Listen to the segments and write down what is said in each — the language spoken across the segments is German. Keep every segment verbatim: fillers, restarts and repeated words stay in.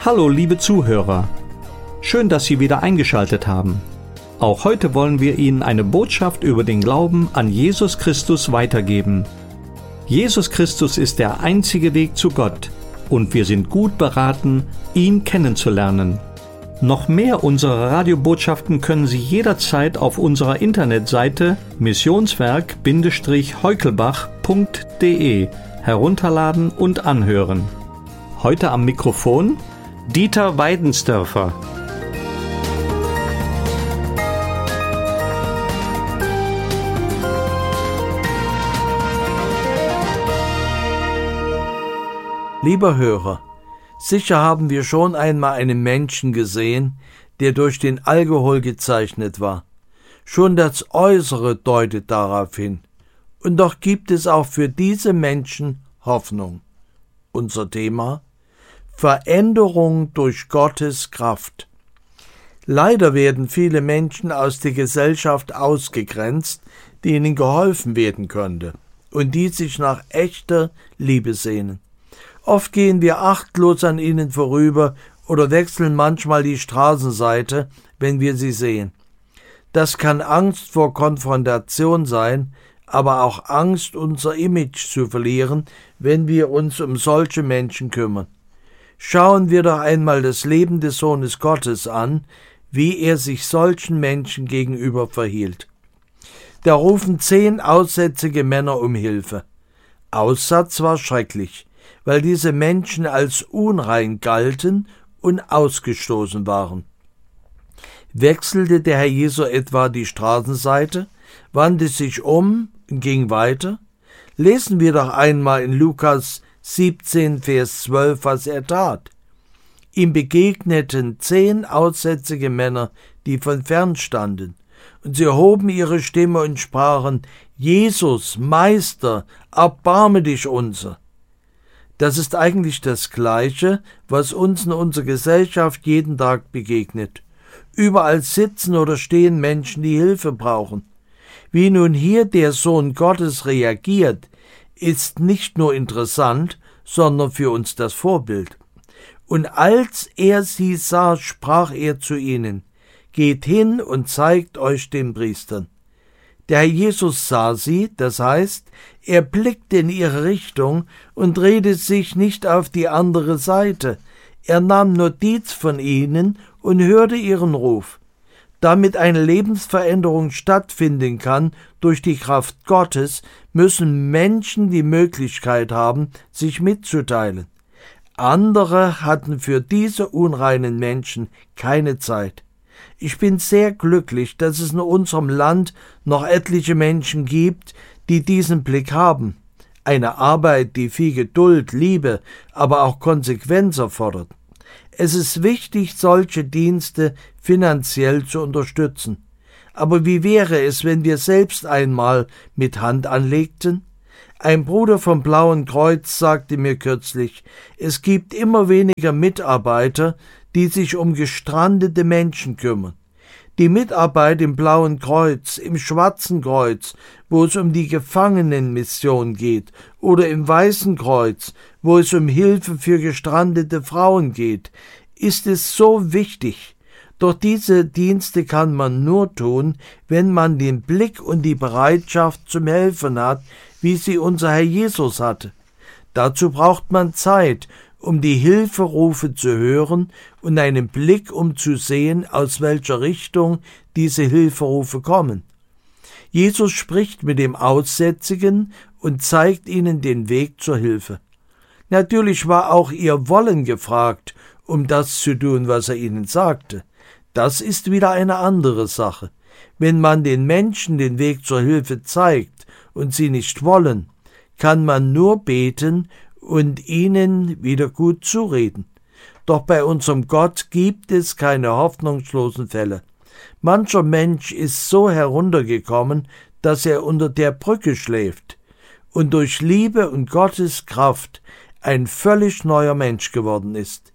Hallo liebe Zuhörer, schön, dass Sie wieder eingeschaltet haben. Auch heute wollen wir Ihnen eine Botschaft über den Glauben an Jesus Christus weitergeben. Jesus Christus ist der einzige Weg zu Gott und wir sind gut beraten, ihn kennenzulernen. Noch mehr unserer Radiobotschaften können Sie jederzeit auf unserer Internetseite missionswerk heukelbach punkt de herunterladen und anhören. Heute am Mikrofon Dieter Weidensdörfer. Lieber Hörer, sicher haben wir schon einmal einen Menschen gesehen, der durch den Alkohol gezeichnet war. Schon das Äußere deutet darauf hin. Und doch gibt es auch für diese Menschen Hoffnung. Unser Thema: Veränderung durch Gottes Kraft. Leider werden viele Menschen aus der Gesellschaft ausgegrenzt, denen geholfen werden könnte und die sich nach echter Liebe sehnen. Oft gehen wir achtlos an ihnen vorüber oder wechseln manchmal die Straßenseite, wenn wir sie sehen. Das kann Angst vor Konfrontation sein, aber auch Angst, unser Image zu verlieren, wenn wir uns um solche Menschen kümmern. Schauen wir doch einmal das Leben des Sohnes Gottes an, wie er sich solchen Menschen gegenüber verhielt. Da rufen zehn aussätzige Männer um Hilfe. Aussatz war schrecklich, weil diese Menschen als unrein galten und ausgestoßen waren. Wechselte der Herr Jesu etwa die Straßenseite, wandte sich um und ging weiter? Lesen wir doch einmal in Lukas siebzehn, Vers zwölf, was er tat. Ihm begegneten zehn aussätzige Männer, die von fern standen, und sie erhoben ihre Stimme und sprachen: Jesus, Meister, erbarme dich unser. Das ist eigentlich das Gleiche, was uns in unserer Gesellschaft jeden Tag begegnet. Überall sitzen oder stehen Menschen, die Hilfe brauchen. Wie nun hier der Sohn Gottes reagiert, ist nicht nur interessant, sondern für uns das Vorbild. Und als er sie sah, sprach er zu ihnen: Geht hin und zeigt euch den Priestern. Der Herr Jesus sah sie, das heißt, er blickte in ihre Richtung und drehte sich nicht auf die andere Seite. Er nahm Notiz von ihnen und hörte ihren Ruf. Damit eine Lebensveränderung stattfinden kann durch die Kraft Gottes, müssen Menschen die Möglichkeit haben, sich mitzuteilen. Andere hatten für diese unreinen Menschen keine Zeit. Ich bin sehr glücklich, dass es in unserem Land noch etliche Menschen gibt, die diesen Blick haben. Eine Arbeit, die viel Geduld, Liebe, aber auch Konsequenz erfordert. Es ist wichtig, solche Dienste finanziell zu unterstützen. Aber wie wäre es, wenn wir selbst einmal mit Hand anlegten? Ein Bruder vom Blauen Kreuz sagte mir kürzlich, es gibt immer weniger Mitarbeiter, die sich um gestrandete Menschen kümmern. Die Mitarbeit im Blauen Kreuz, im Schwarzen Kreuz, wo es um die Gefangenenmission geht, oder im Weißen Kreuz, wo es um Hilfe für gestrandete Frauen geht, ist es so wichtig. Doch diese Dienste kann man nur tun, wenn man den Blick und die Bereitschaft zum Helfen hat, wie sie unser Herr Jesus hatte. Dazu braucht man Zeit, um die Hilferufe zu hören und einen Blick, um zu sehen, aus welcher Richtung diese Hilferufe kommen. Jesus spricht mit dem Aussätzigen und zeigt ihnen den Weg zur Hilfe. Natürlich war auch ihr Wollen gefragt, um das zu tun, was er ihnen sagte. Das ist wieder eine andere Sache. Wenn man den Menschen den Weg zur Hilfe zeigt und sie nicht wollen, kann man nur beten und ihnen wieder gut zureden. Doch bei unserem Gott gibt es keine hoffnungslosen Fälle. Mancher Mensch ist so heruntergekommen, dass er unter der Brücke schläft und durch Liebe und Gottes Kraft ein völlig neuer Mensch geworden ist.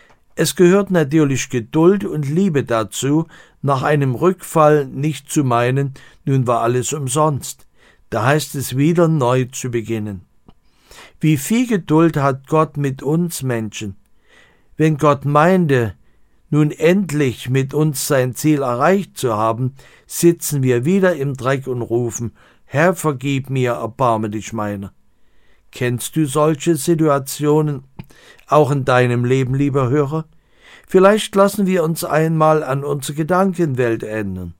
Es gehört natürlich Geduld und Liebe dazu, nach einem Rückfall nicht zu meinen, nun war alles umsonst. Da heißt es wieder neu zu beginnen. Wie viel Geduld hat Gott mit uns Menschen? Wenn Gott meinte, nun endlich mit uns sein Ziel erreicht zu haben, sitzen wir wieder im Dreck und rufen, Herr, vergib mir, erbarme dich meiner. Kennst du solche Situationen auch in deinem Leben, lieber Hörer? Vielleicht lassen wir uns einmal an unsere Gedankenwelt ändern.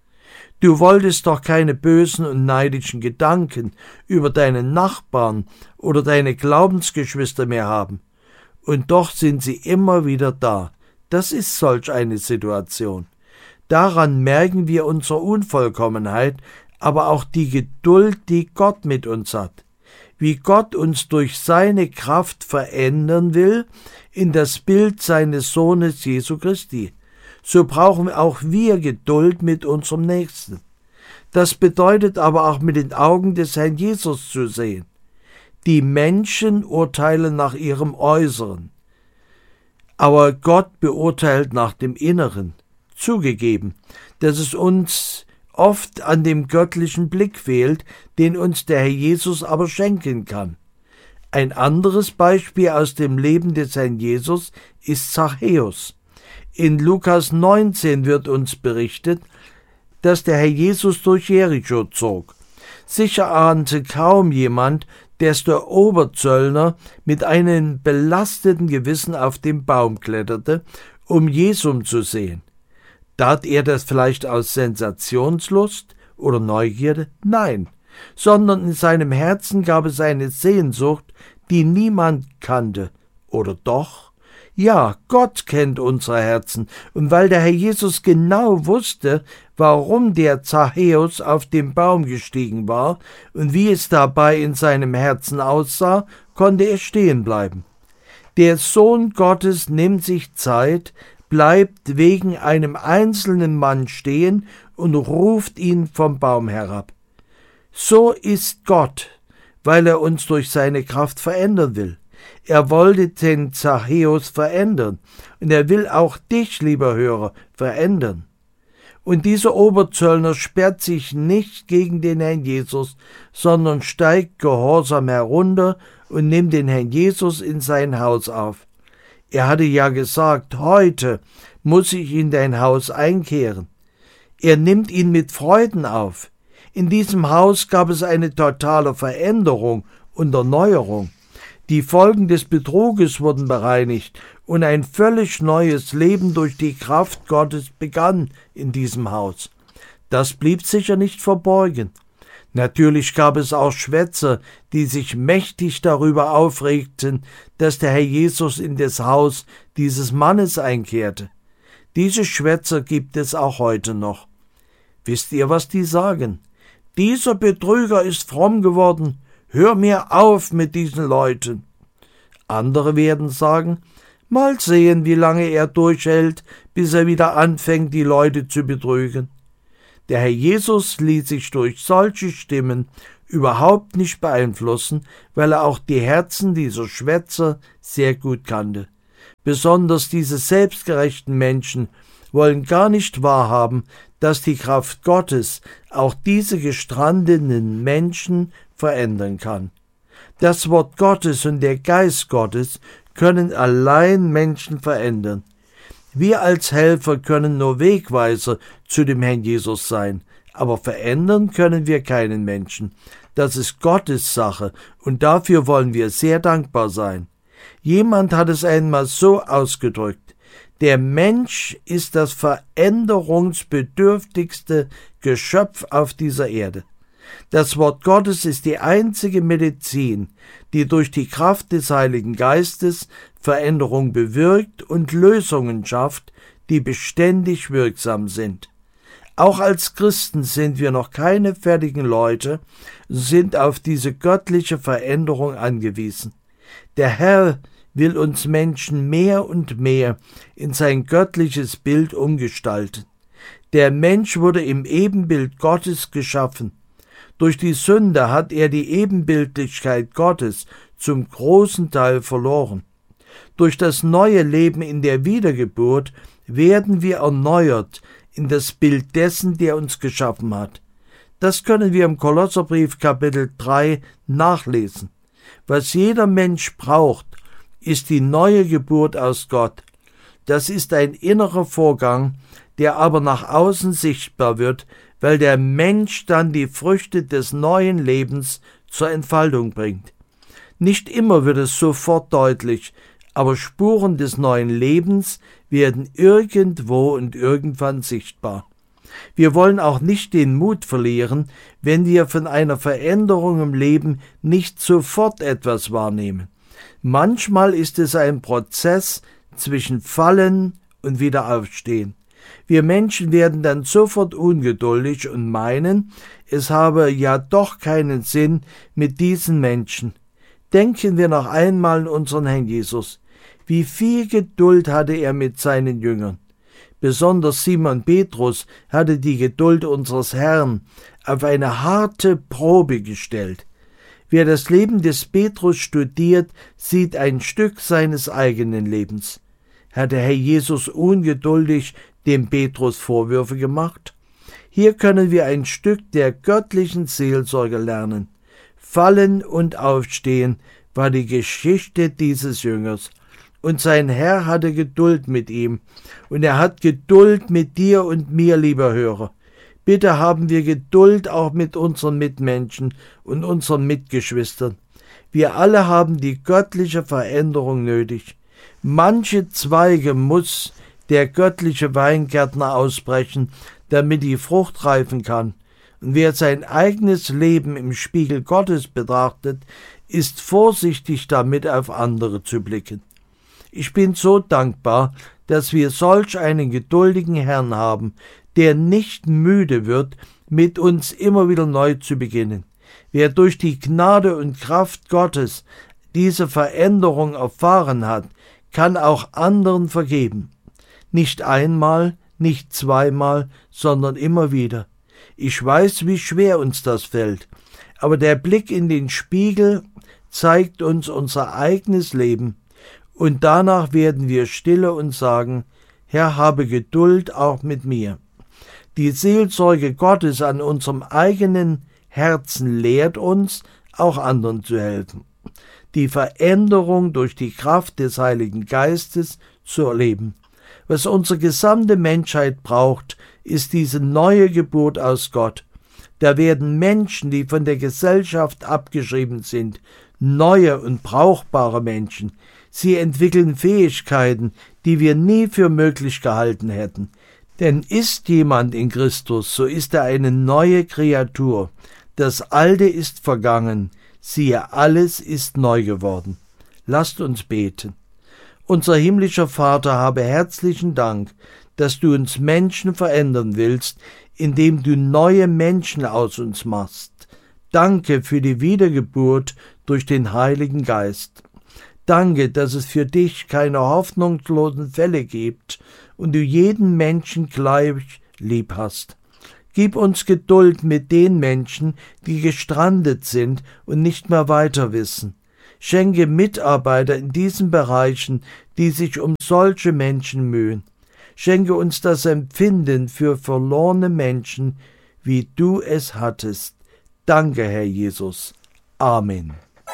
Du wolltest doch keine bösen und neidischen Gedanken über deinen Nachbarn oder deine Glaubensgeschwister mehr haben. Und doch sind sie immer wieder da. Das ist solch eine Situation. Daran merken wir unsere Unvollkommenheit, aber auch die Geduld, die Gott mit uns hat. Wie Gott uns durch seine Kraft verändern will in das Bild seines Sohnes Jesu Christi. So brauchen auch wir Geduld mit unserem Nächsten. Das bedeutet aber auch mit den Augen des Herrn Jesus zu sehen. Die Menschen urteilen nach ihrem Äußeren, aber Gott beurteilt nach dem Inneren. Zugegeben, dass es uns oft an dem göttlichen Blick fehlt, den uns der Herr Jesus aber schenken kann. Ein anderes Beispiel aus dem Leben des Herrn Jesus ist Zachäus. In Lukas neunzehn wird uns berichtet, dass der Herr Jesus durch Jericho zog. Sicher ahnte kaum jemand, dass der Oberzöllner mit einem belasteten Gewissen auf den Baum kletterte, um Jesum zu sehen. Tat er das vielleicht aus Sensationslust oder Neugierde? Nein, sondern in seinem Herzen gab es eine Sehnsucht, die niemand kannte. Oder doch? Ja, Gott kennt unsere Herzen, und weil der Herr Jesus genau wusste, warum der Zachäus auf den Baum gestiegen war und wie es dabei in seinem Herzen aussah, konnte er stehen bleiben. Der Sohn Gottes nimmt sich Zeit, bleibt wegen einem einzelnen Mann stehen und ruft ihn vom Baum herab. So ist Gott, weil er uns durch seine Kraft verändern will. Er wollte den Zachäus verändern, und er will auch dich, lieber Hörer, verändern. Und dieser Oberzöllner sperrt sich nicht gegen den Herrn Jesus, sondern steigt gehorsam herunter und nimmt den Herrn Jesus in sein Haus auf. Er hatte ja gesagt, heute muss ich in dein Haus einkehren. Er nimmt ihn mit Freuden auf. In diesem Haus gab es eine totale Veränderung und Erneuerung. Die Folgen des Betruges wurden bereinigt und ein völlig neues Leben durch die Kraft Gottes begann in diesem Haus. Das blieb sicher nicht verborgen. Natürlich gab es auch Schwätzer, die sich mächtig darüber aufregten, dass der Herr Jesus in das Haus dieses Mannes einkehrte. Diese Schwätzer gibt es auch heute noch. Wisst ihr, was die sagen? Dieser Betrüger ist fromm geworden. Hör mir auf mit diesen Leuten. Andere werden sagen, mal sehen, wie lange er durchhält, bis er wieder anfängt, die Leute zu betrügen. Der Herr Jesus ließ sich durch solche Stimmen überhaupt nicht beeinflussen, weil er auch die Herzen dieser Schwätzer sehr gut kannte. Besonders diese selbstgerechten Menschen wollen gar nicht wahrhaben, dass die Kraft Gottes auch diese gestrandeten Menschen verändern kann. Das Wort Gottes und der Geist Gottes können allein Menschen verändern. Wir als Helfer können nur Wegweiser zu dem Herrn Jesus sein, aber verändern können wir keinen Menschen. Das ist Gottes Sache, und dafür wollen wir sehr dankbar sein. Jemand hat es einmal so ausgedrückt: Der Mensch ist das veränderungsbedürftigste Geschöpf auf dieser Erde. Das Wort Gottes ist die einzige Medizin, die durch die Kraft des Heiligen Geistes Veränderung bewirkt und Lösungen schafft, die beständig wirksam sind. Auch als Christen sind wir noch keine fertigen Leute, sind auf diese göttliche Veränderung angewiesen. Der Herr will uns Menschen mehr und mehr in sein göttliches Bild umgestalten. Der Mensch wurde im Ebenbild Gottes geschaffen. Durch die Sünde hat er die Ebenbildlichkeit Gottes zum großen Teil verloren. Durch das neue Leben in der Wiedergeburt werden wir erneuert in das Bild dessen, der uns geschaffen hat. Das können wir im Kolosserbrief Kapitel drei nachlesen. Was jeder Mensch braucht, ist die neue Geburt aus Gott. Das ist ein innerer Vorgang, der aber nach außen sichtbar wird, weil der Mensch dann die Früchte des neuen Lebens zur Entfaltung bringt. Nicht immer wird es sofort deutlich, aber Spuren des neuen Lebens werden irgendwo und irgendwann sichtbar. Wir wollen auch nicht den Mut verlieren, wenn wir von einer Veränderung im Leben nicht sofort etwas wahrnehmen. Manchmal ist es ein Prozess zwischen Fallen und Wiederaufstehen. Wir Menschen werden dann sofort ungeduldig und meinen, es habe ja doch keinen Sinn mit diesen Menschen. Denken wir noch einmal an unseren Herrn Jesus. Wie viel Geduld hatte er mit seinen Jüngern? Besonders Simon Petrus hatte die Geduld unseres Herrn auf eine harte Probe gestellt. Wer das Leben des Petrus studiert, sieht ein Stück seines eigenen Lebens. Hat der Herr Jesus ungeduldig dem Petrus Vorwürfe gemacht? Hier können wir ein Stück der göttlichen Seelsorge lernen. Fallen und Aufstehen war die Geschichte dieses Jüngers. Und sein Herr hatte Geduld mit ihm. Und er hat Geduld mit dir und mir, lieber Hörer. Bitte haben wir Geduld auch mit unseren Mitmenschen und unseren Mitgeschwistern. Wir alle haben die göttliche Veränderung nötig. Manche Zweige muss der göttliche Weingärtner ausbrechen, damit die Frucht reifen kann. Und wer sein eigenes Leben im Spiegel Gottes betrachtet, ist vorsichtig damit, auf andere zu blicken. Ich bin so dankbar, dass wir solch einen geduldigen Herrn haben, der nicht müde wird, mit uns immer wieder neu zu beginnen. Wer durch die Gnade und Kraft Gottes diese Veränderung erfahren hat, kann auch anderen vergeben. Nicht einmal, nicht zweimal, sondern immer wieder. Ich weiß, wie schwer uns das fällt, aber der Blick in den Spiegel zeigt uns unser eigenes Leben, und danach werden wir stille und sagen, Herr, habe Geduld auch mit mir. Die Seelsorge Gottes an unserem eigenen Herzen lehrt uns, auch anderen zu helfen. Die Veränderung durch die Kraft des Heiligen Geistes zu erleben. Was unsere gesamte Menschheit braucht, ist diese neue Geburt aus Gott. Da werden Menschen, die von der Gesellschaft abgeschrieben sind, neue und brauchbare Menschen. Sie entwickeln Fähigkeiten, die wir nie für möglich gehalten hätten. Denn ist jemand in Christus, so ist er eine neue Kreatur. Das Alte ist vergangen, siehe, alles ist neu geworden. Lasst uns beten. Unser himmlischer Vater, habe herzlichen Dank, dass du uns Menschen verändern willst, indem du neue Menschen aus uns machst. Danke für die Wiedergeburt durch den Heiligen Geist. Danke, dass es für dich keine hoffnungslosen Fälle gibt und du jeden Menschen gleich lieb hast. Gib uns Geduld mit den Menschen, die gestrandet sind und nicht mehr weiter wissen. Schenke Mitarbeiter in diesen Bereichen, die sich um solche Menschen mühen. Schenke uns das Empfinden für verlorene Menschen, wie du es hattest. Danke, Herr Jesus. Amen.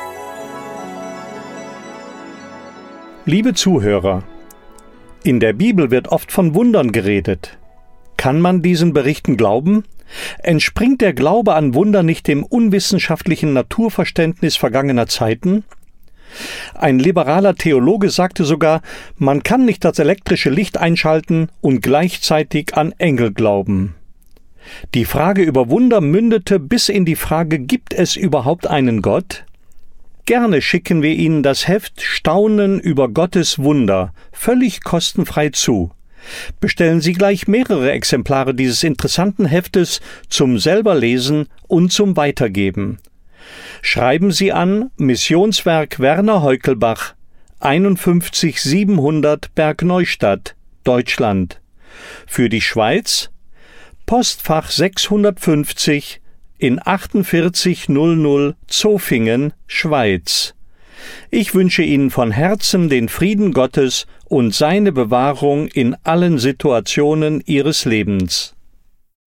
Liebe Zuhörer, in der Bibel wird oft von Wundern geredet. Kann man diesen Berichten glauben? Entspringt der Glaube an Wunder nicht dem unwissenschaftlichen Naturverständnis vergangener Zeiten? Ein liberaler Theologe sagte sogar, man kann nicht das elektrische Licht einschalten und gleichzeitig an Engel glauben. Die Frage über Wunder mündete bis in die Frage, gibt es überhaupt einen Gott? Gerne schicken wir Ihnen das Heft Staunen über Gottes Wunder völlig kostenfrei zu. Bestellen Sie gleich mehrere Exemplare dieses interessanten Heftes zum Selberlesen und zum Weitergeben. Schreiben Sie an Missionswerk Werner Heukelbach, einundfünfzig siebenhundert Bergneustadt, Deutschland. Für die Schweiz Postfach sechshundertfünfzig in achtundvierzig null null Zofingen, Schweiz. Ich wünsche Ihnen von Herzen den Frieden Gottes und seine Bewahrung in allen Situationen Ihres Lebens.